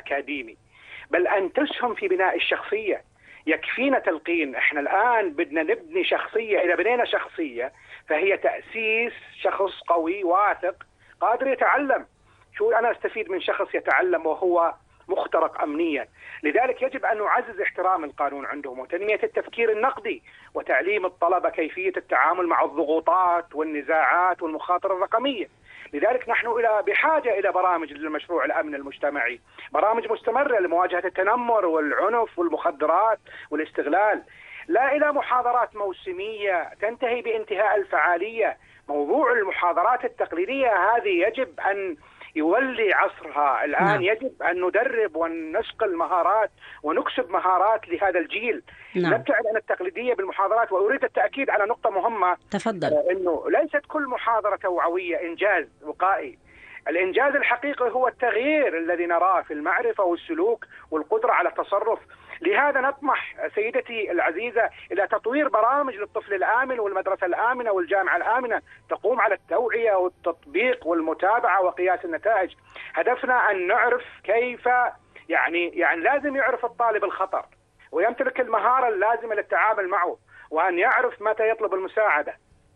أكاديمي، بل أن تسهم في بناء الشخصية. يكفينا تلقين. احنا الآن بدنا نبني شخصية. إذا بنينا شخصية فهي تأسيس شخص قوي واثق قادر يتعلم. شو أنا أستفيد من شخص يتعلم وهو مخترق أمنيا؟ لذلك يجب أن نعزز احترام القانون عندهم وتنمية التفكير النقدي وتعليم الطلبة كيفية التعامل مع الضغوطات والنزاعات والمخاطر الرقمية. لذلك نحن بحاجة إلى برامج للمشروع الأمن المجتمعي، برامج مستمرة لمواجهة التنمر والعنف والمخدرات والاستغلال، لا إلى محاضرات موسمية تنتهي بانتهاء الفعالية. موضوع المحاضرات التقليدية هذه يجب أن يولي عصرها الآن. نعم. يجب أن ندرب ونسقل مهارات ونكسب مهارات لهذا الجيل. نعم. نبتعد عن التقليدية بالمحاضرات. وأريد التأكيد على نقطة مهمة. تفضل. أنه ليست كل محاضرة توعوية إنجاز وقائي. الإنجاز الحقيقي هو التغيير الذي نراه في المعرفة والسلوك والقدرة على التصرف. لهذا نطمح سيدتي العزيزة إلى تطوير برامج للطفل الآمن والمدرسة الآمنة والجامعة الآمنة تقوم على التوعية والتطبيق والمتابعة وقياس النتائج. هدفنا أن نعرف كيف يعني لازم يعرف الطالب الخطر ويمتلك المهارة اللازمة للتعامل معه وأن يعرف متى يطلب المساعدة.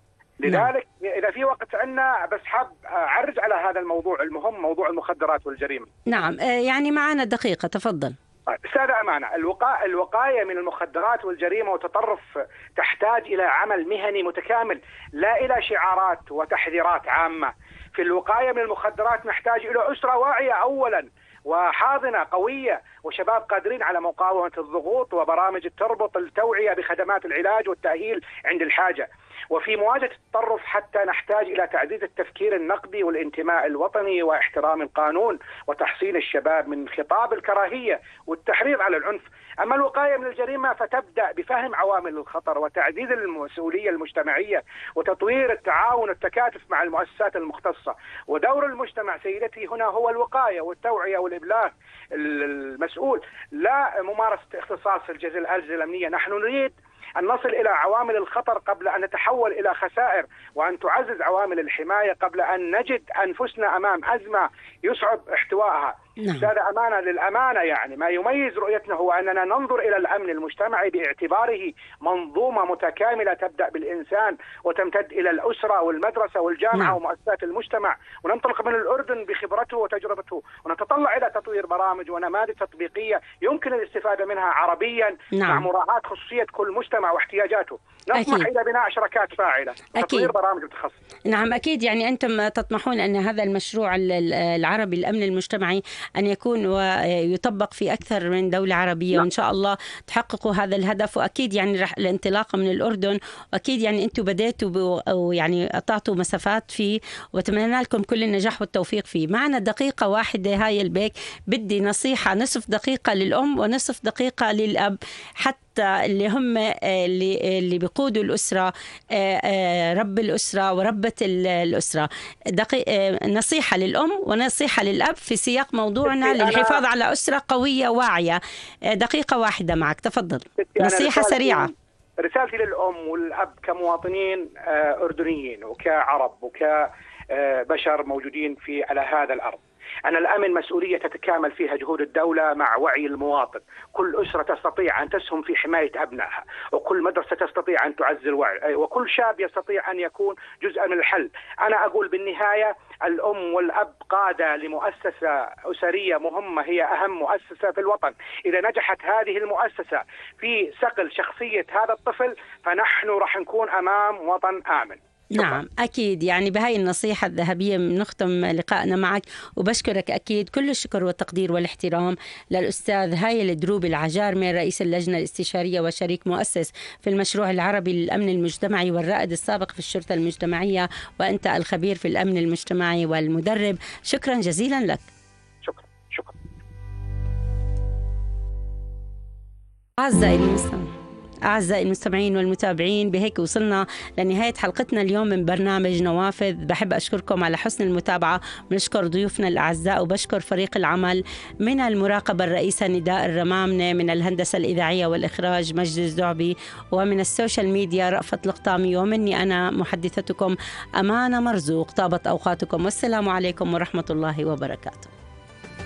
لذلك إذا في وقت عندنا بس حاب أعرج على هذا الموضوع المهم، موضوع المخدرات والجريمة. نعم، يعني معنا دقيقة، تفضل. أستاذة أمانة، الوقاية من المخدرات والجريمة والتطرف تحتاج إلى عمل مهني متكامل، لا إلى شعارات وتحذيرات عامة. في الوقاية من المخدرات نحتاج إلى أسرة واعية أولا وحاضنة قوية وشباب قادرين على مقاومة الضغوط وبرامج تربط التوعية بخدمات العلاج والتأهيل عند الحاجة. وفي مواجهة التطرف حتى نحتاج إلى تعزيز التفكير النقدي والانتماء الوطني واحترام القانون وتحصين الشباب من خطاب الكراهية والتحريض على العنف. أما الوقاية من الجريمة فتبدأ بفهم عوامل الخطر وتعزيز المسؤولية المجتمعية وتطوير التعاون والتكاتف مع المؤسسات المختصة. ودور المجتمع سيدتي هنا هو الوقاية والتوعية والإبلاغ المسؤول، لا ممارسة اختصاص الأجهزة الأمنية. نحن نريد أن نصل إلى عوامل الخطر قبل أن نتحول إلى خسائر، وأن تعزز عوامل الحماية قبل أن نجد أنفسنا أمام أزمة يصعب احتوائها. هذا أمانة للأمانة. يعني ما يميز رؤيتنا هو أننا ننظر إلى الأمن المجتمعي باعتباره منظومة متكاملة تبدأ بالإنسان وتمتد إلى الأسرة والمدرسة والجامعة ومؤسسات المجتمع، وننطلق من الأردن بخبرته وتجربته، ونتطلع إلى تطوير برامج ونماذج تطبيقية يمكن الاستفادة منها عربيا مع مراعاة خصوصية كل مجتمع واحتياجاته. نطمح إلى بناء شراكات فاعلة وتطوير برامج متخصصة. نعم أكيد. يعني أنتم تطمحون أن هذا المشروع العربي الأمن المجتمعي أن يكون ويطبق في أكثر من دولة عربية. وإن شاء الله تحققوا هذا الهدف. وأكيد يعني الانطلاقة من الأردن، وأكيد يعني أنتم بديتوا ويعني قطعتوا مسافات فيه، وأتمنى لكم كل النجاح والتوفيق فيه. معنا دقيقة واحدة هاي البيك، بدي نصيحة نصف دقيقة للأم ونصف دقيقة للأب، حتى اللي هم اللي بيقودوا الأسرة، رب الأسرة وربة الأسرة. نصيحة للأم ونصيحة للأب في سياق موضوعنا للحفاظ على أسرة قوية واعية. دقيقة واحدة معك، تفضل. نصيحة سريعة. رسالتي للأم والأب كمواطنين أردنيين وكعرب وكبشر موجودين على هذا الأرض، أن الأمن مسؤولية تتكامل فيها جهود الدولة مع وعي المواطن. كل أسرة تستطيع أن تسهم في حماية أبنائها، وكل مدرسة تستطيع أن تعزز الوعي، وكل شاب يستطيع أن يكون جزءا من الحل. أنا أقول بالنهاية الأم والأب قادة لمؤسسة أسرية مهمة، هي أهم مؤسسة في الوطن. إذا نجحت هذه المؤسسة في صقل شخصية هذا الطفل فنحن راح نكون أمام وطن آمن. نعم أكيد. يعني بهاي النصيحة الذهبية نختم لقائنا معك، وبشكرك أكيد كل الشكر والتقدير والاحترام للأستاذ هايل الدروبي العجارمي، رئيس اللجنة الاستشارية وشريك مؤسس في المشروع العربي للأمن المجتمعي والرائد السابق في الشرطة المجتمعية، وأنت الخبير في الأمن المجتمعي والمدرب. شكرا جزيلا لك. شكرا. أعزائي المستمعين والمتابعين، بهيك وصلنا لنهاية حلقتنا اليوم من برنامج نوافذ. بحب أشكركم على حسن المتابعة، بنشكر ضيوفنا الأعزاء، وبشكر فريق العمل من المراقبة الرئيسة نداء الرمامنة، من الهندسة الإذاعية والإخراج مجد الزعبي، ومن السوشيال ميديا رأفت القطامي، ومني أنا محدثتكم أمانة مرزوق. طابت أوقاتكم، والسلام عليكم ورحمة الله وبركاته.